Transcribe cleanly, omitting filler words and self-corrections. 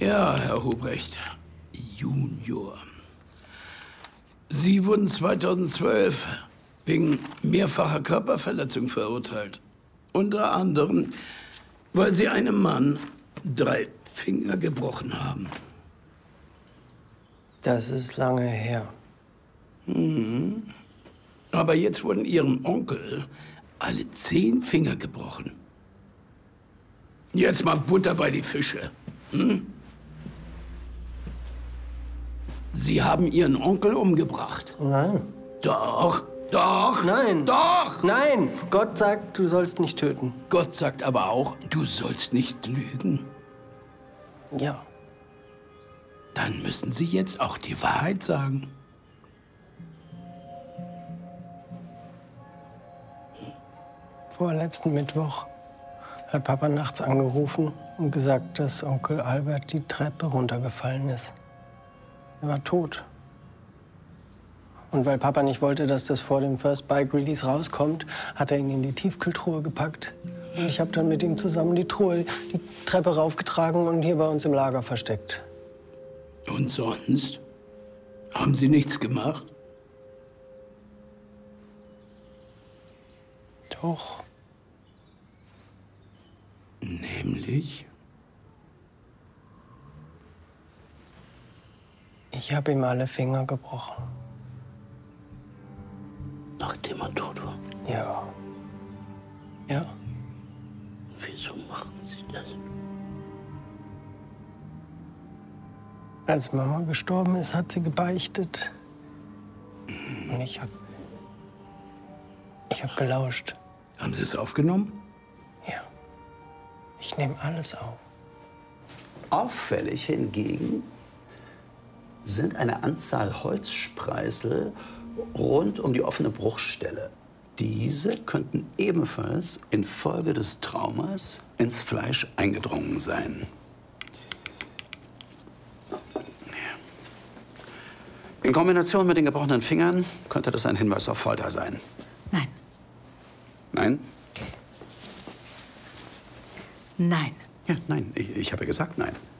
Ja, Herr Hobrecht, Junior. Sie wurden 2012 wegen mehrfacher Körperverletzung verurteilt. Unter anderem, weil Sie einem Mann 3 Finger gebrochen haben. Das ist lange her. Mhm. Aber jetzt wurden Ihrem Onkel alle 10 Finger gebrochen. Jetzt mal Butter bei die Fische. Hm? Sie haben Ihren Onkel umgebracht. Nein. Doch, doch. Nein. Doch. Nein. Gott sagt, du sollst nicht töten. Gott sagt aber auch, du sollst nicht lügen. Ja. Dann müssen Sie jetzt auch die Wahrheit sagen. Vorletzten Mittwoch hat Papa nachts angerufen und gesagt, dass Onkel Albert die Treppe runtergefallen ist. Er war tot. Und weil Papa nicht wollte, dass das vor dem First Bike Release rauskommt, hat er ihn in die Tiefkühltruhe gepackt. Und ich habe dann mit ihm zusammen die Treppe raufgetragen und hier bei uns im Lager versteckt. Und sonst? Haben Sie nichts gemacht? Doch. Nämlich? Ich habe ihm alle Finger gebrochen. Nachdem er tot war? Ja. Ja. Wieso machen Sie das? Als Mama gestorben ist, hat sie gebeichtet. Und ich hab gelauscht. Haben Sie es aufgenommen? Ja. Ich nehme alles auf. Auffällig hingegen sind eine Anzahl Holzspreißel rund um die offene Bruchstelle. Diese könnten ebenfalls infolge des Traumas ins Fleisch eingedrungen sein. In Kombination mit den gebrochenen Fingern könnte das ein Hinweis auf Folter sein. Nein. Nein? Nein. Ja, nein. Ich habe gesagt nein.